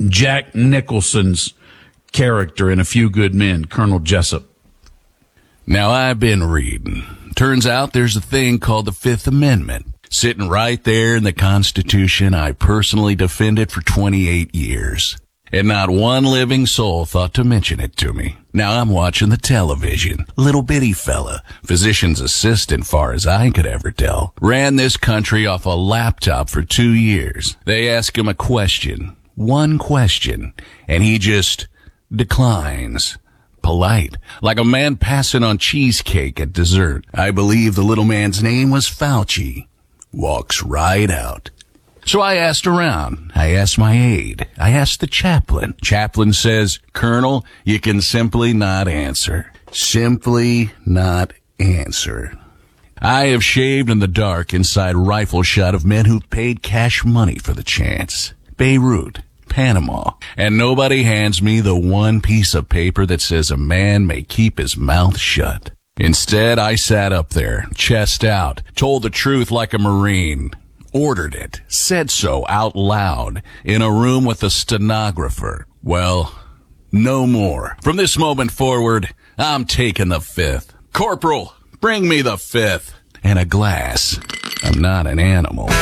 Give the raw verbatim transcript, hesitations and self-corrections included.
Jack Nicholson's character in A Few Good Men, Colonel Jessup. Now, I've been reading. Turns out there's a thing called the Fifth Amendment, sitting right there in the Constitution I personally defended for twenty-eight years. And not one living soul thought to mention it to me. Now I'm watching the television. Little bitty fella, physician's assistant far as I could ever tell, ran this country off a laptop for two years. They ask him a question, one question, and he just declines. Polite, like a man passing on cheesecake at dessert. I believe the little man's name was Fauci. Walks right out. So I asked around. I asked my aide. I asked the chaplain. Chaplain says, Colonel, you can simply not answer. Simply not answer. I have shaved in the dark inside rifle shot of men who paid cash money for the chance. Beirut, Panama. And nobody hands me the one piece of paper that says a man may keep his mouth shut. Instead, I sat up there, chest out, told the truth like a Marine. Ordered it, said so out loud, in a room with a stenographer. Well, no more. From this moment forward, I'm taking the fifth. Corporal, bring me the fifth. And a glass. I'm not an animal.